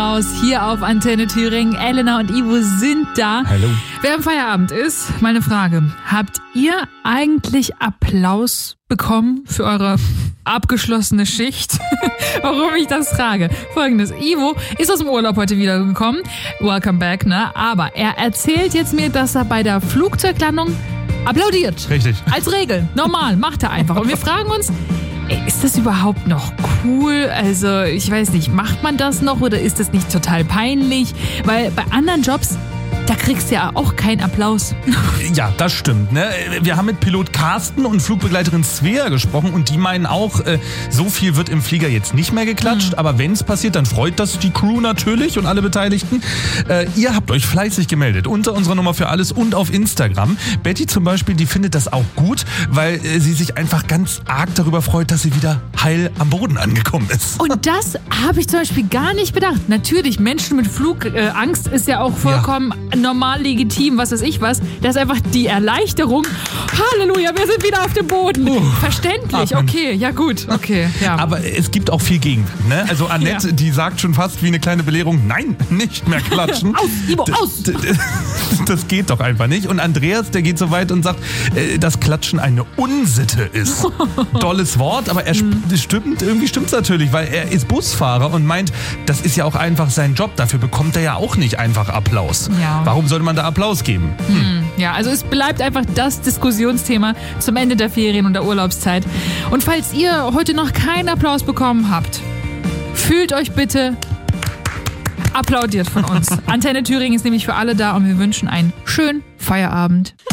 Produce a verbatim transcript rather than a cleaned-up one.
raus hier auf Antenne Thüringen. Elena und Ivo sind da. Hallo. Wer am Feierabend ist, meine Frage. Habt ihr eigentlich Applaus bekommen für eure abgeschlossene Schicht? Warum ich das frage? Folgendes. Ivo ist aus dem Urlaub heute wiedergekommen. Welcome back, ne? Aber er erzählt jetzt mir, dass er bei der Flugzeuglandung applaudiert. Richtig. Als Regel. Normal. Macht er einfach. Und wir fragen uns, ey, ist das überhaupt noch cool? Also, ich weiß nicht, macht man das noch oder ist das nicht total peinlich? Weil bei anderen Jobs, da kriegst du ja auch keinen Applaus. Ja, das stimmt. Ne? Wir haben mit Pilot Carsten und Flugbegleiterin Svea gesprochen und die meinen auch, äh, so viel wird im Flieger jetzt nicht mehr geklatscht, mhm. aber wenn es passiert, dann freut das die Crew natürlich und alle Beteiligten. Äh, ihr habt euch fleißig gemeldet unter unserer Nummer für alles und auf Instagram. Betty zum Beispiel, die findet das auch gut, weil äh, sie sich einfach ganz arg darüber freut, dass sie wieder heil am Boden angekommen ist. Und das habe ich zum Beispiel gar nicht bedacht. Natürlich, Menschen mit Flugangst äh, ist ja auch vollkommen ja. normal, legitim, was weiß ich was. Das ist einfach die Erleichterung. Halleluja, wir sind wieder auf dem Boden. Uh, Verständlich, atmen. Okay, ja gut, okay. Ja. Aber es gibt auch viel Gegenwind, ne? Also Annette, ja. die sagt schon fast wie eine kleine Belehrung, nein, nicht mehr klatschen. Aus, Ivo, aus! Das geht doch einfach nicht. Und Andreas, der geht so weit und sagt, dass Klatschen eine Unsitte ist. Tolles Wort, aber er mhm. stimmt, irgendwie stimmt's natürlich, weil er ist Busfahrer und meint, das ist ja auch einfach sein Job. Dafür bekommt er ja auch nicht einfach Applaus. Ja. Warum sollte man da Applaus geben? Hm. Ja, also es bleibt einfach das Diskussionsthema zum Ende der Ferien und der Urlaubszeit. Und falls ihr heute noch keinen Applaus bekommen habt, fühlt euch bitte applaudiert von uns. Antenne Thüringen ist nämlich für alle da und wir wünschen einen schönen Feierabend.